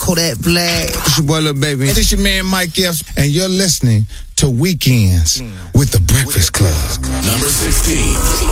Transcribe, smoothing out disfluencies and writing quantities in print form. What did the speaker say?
Kodak Black. It's your boy Lil Baby. And it's your man Mike Epps. And you're listening to Weekends with the Breakfast Club. Number 16.